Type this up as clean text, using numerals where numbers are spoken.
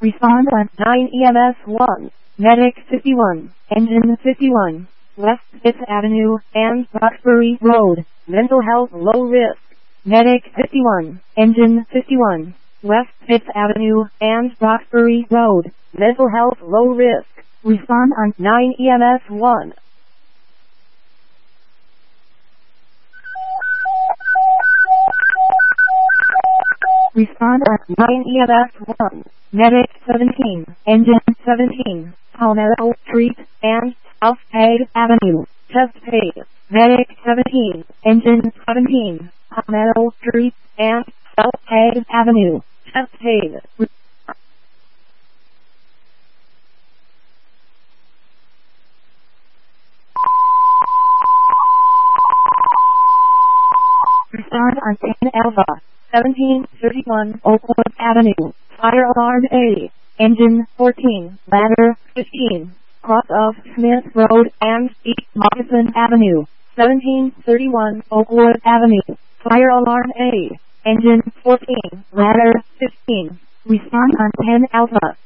Respond on 9 EMS 1. Medic 51, Engine 51, West 5th Avenue and Roxbury Road, mental health low risk. Medic 51, Engine 51, West 5th Avenue and Roxbury Road, mental health low risk. Respond on 9 EMS 1. Respond on 9 EMS 1. Medic 17, Engine 17, Palmetto Street and South Page Avenue, Chesapeake. Medic 17, Engine 17, Palmetto Street and South Page Avenue, Chesapeake. Respond on 10 Alpha, 1731 Oakwood Avenue, Fire Alarm A, Engine 14, Ladder 15, cross of Smith Road and East Moccasin Avenue, 1731 Oakwood Avenue, Fire Alarm A, Engine 14, Ladder 15. Respond on 10 Alpha.